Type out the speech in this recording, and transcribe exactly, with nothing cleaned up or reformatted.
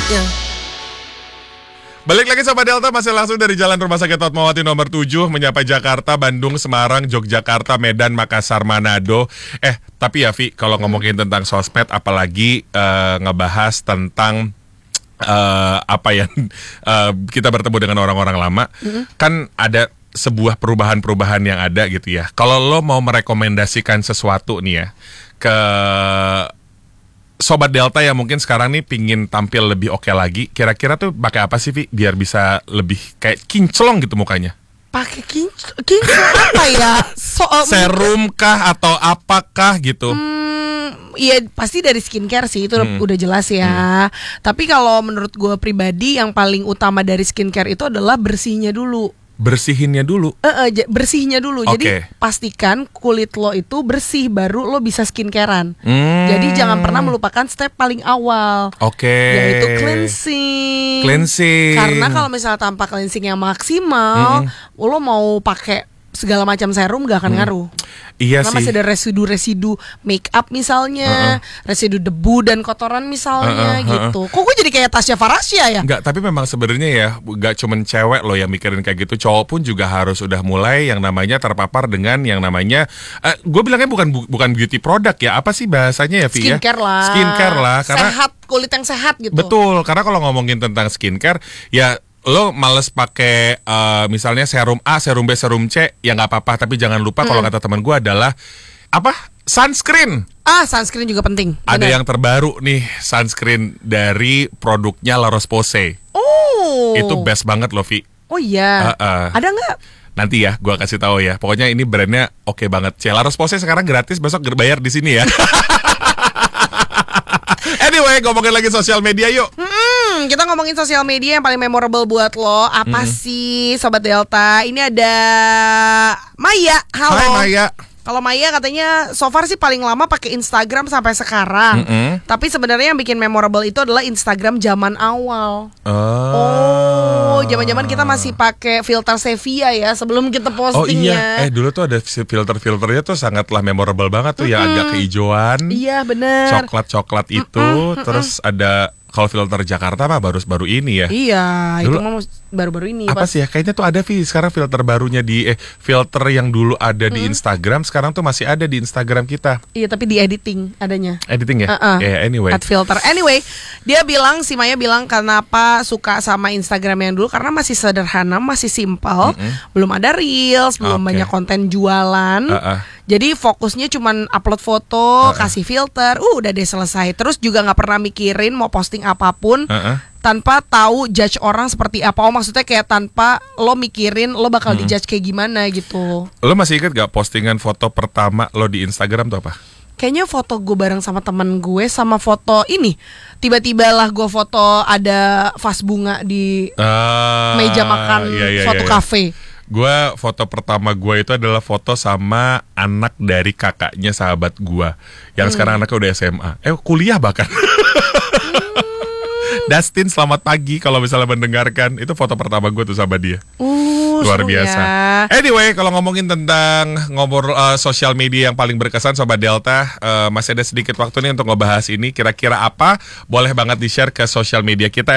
Ya. Balik lagi Sobat Delta, masih langsung dari Jalan Rumah Sakit Fatmawati nomor tujuh menyapa Jakarta, Bandung, Semarang, Yogyakarta, Medan, Makassar, Manado. Eh, tapi ya Vi, kalau ngomongin tentang sosmed apalagi uh, ngebahas tentang uh, apa yang uh, kita bertemu dengan orang-orang lama, mm-hmm. kan ada sebuah perubahan-perubahan yang ada gitu ya. Kalau lo mau merekomendasikan sesuatu nih ya ke Sobat Delta yang mungkin sekarang nih pingin tampil lebih oke lagi, kira-kira tuh pakai apa sih Vi biar bisa lebih kayak kinclong gitu mukanya? Pakai kinclong, kinclong apa ya? So, um, Serum kah atau apakah gitu? Hmm, iya pasti dari skincare sih, itu hmm. udah jelas ya. Hmm. Tapi kalau menurut gue pribadi yang paling utama dari skincare itu adalah bersihnya dulu. Bersihinnya dulu. Uh, uh, j- bersihnya dulu. Okay. Jadi pastikan kulit lo itu bersih baru lo bisa skincarean. Hmm. Jadi jangan pernah melupakan step paling awal. Oke. Okay. Yaitu cleansing. Cleansing. Karena kalau misalnya tanpa cleansing yang maksimal, hmm. lo mau pakai segala macam serum gak akan hmm. ngaruh. Iya karena sih. masih ada residu-residu make up misalnya, uh-uh. residu debu dan kotoran misalnya, uh-uh, gitu. Uh-uh. Kok gue jadi kayak Tasya Farasya ya? Enggak, tapi memang sebenarnya ya gak cuman cewek loh yang mikirin kayak gitu, cowok pun juga harus udah mulai yang namanya terpapar dengan yang namanya uh, gue bilangnya bukan bu- bukan beauty product ya, apa sih bahasanya ya Vi ya? Skincare lah. Skincare lah, karena sehat, kulit yang sehat gitu. Betul, karena kalau ngomongin tentang skincare ya lo males pakai uh, misalnya serum A, serum B, serum C, ya nggak apa-apa. Tapi jangan lupa hmm. kalau kata teman gue adalah apa? Sunscreen. Ah, sunscreen juga penting. Ada bener. yang terbaru nih, sunscreen dari produknya La Roche-Posay. Oh. Itu best banget loh Vi. Oh iya. Uh-uh. Ada nggak? Nanti ya, gue kasih tahu ya. Pokoknya ini brandnya oke banget. C La Roche-Posay sekarang gratis, besok bayar di sini ya. Anyway, ngomongin lagi sosial media yuk. Hmm, kita ngomongin sosial media yang paling memorable buat lo. Apa hmm. sih Sobat Delta? Ini ada Maya. Halo. Hai Maya. Kalau Maya katanya so far sih paling lama pakai Instagram sampai sekarang. Mm-hmm. Tapi sebenarnya yang bikin memorable itu adalah Instagram zaman awal. Oh, zaman-zaman kita masih pakai filter Sevia ya sebelum kita postingnya. Oh iya, eh dulu tuh ada filter-filternya tuh sangatlah memorable banget tuh, mm-hmm. yang agak kehijauan. Iya benar. Coklat-coklat itu, mm-hmm. terus ada kalau filter Jakarta mah baru-baru ini ya. Iya, dulu, itu mah baru-baru ini. Apa pas. sih ya? Kayaknya tuh ada Vi sekarang filter barunya di eh filter yang dulu ada di hmm. Instagram sekarang tuh masih ada di Instagram kita. Iya, tapi di editing adanya. Editing ya? Uh-uh. Yeah, anyway. Add filter. Anyway, dia bilang si Maya bilang kenapa suka sama Instagram yang dulu karena masih sederhana, masih simple, mm-hmm. belum ada reels, belum okay. banyak konten jualan. Uh-uh. Jadi fokusnya cuman upload foto, uh-uh. kasih filter, uh udah deh selesai. Terus juga nggak pernah mikirin mau posting apapun uh-uh. tanpa tahu judge orang seperti apa. Oh maksudnya kayak tanpa lo mikirin lo bakal hmm. dijudge kayak gimana gitu. Lo masih ingat gak postingan foto pertama lo di Instagram tuh apa? Kayaknya foto gue bareng sama temen gue sama foto ini. Tiba-tiba lah gue foto ada vas bunga di uh, meja makan iya, iya, suatu iya, kafe. Gue foto pertama gue itu adalah foto sama anak dari kakaknya sahabat gue yang hmm. sekarang anaknya udah S M A, eh kuliah bahkan. Dustin, selamat pagi kalau misalnya mendengarkan. Itu foto pertama gue tuh sama dia. Uh, luar biasa ya. Anyway, kalau ngomongin tentang ngobrol uh, sosial media yang paling berkesan Sobat Delta, uh, masih ada sedikit waktu nih untuk ngebahas ini. Kira-kira apa? Boleh banget di-share ke sosial media kita